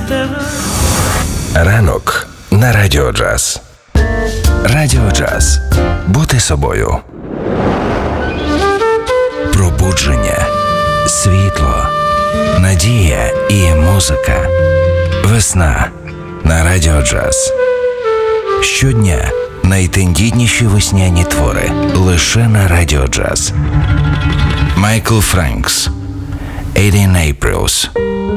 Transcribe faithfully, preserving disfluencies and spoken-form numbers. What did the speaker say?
Ранок на Радіо Джаз. Радіо Джаз. Бути собою. Пробудження. Світло. Надія і музика. Весна на Радіо Джаз. Щодня найтендітніші весняні твори лише на Радіо Джаз. Майкл Френкс. eighteen Aprils.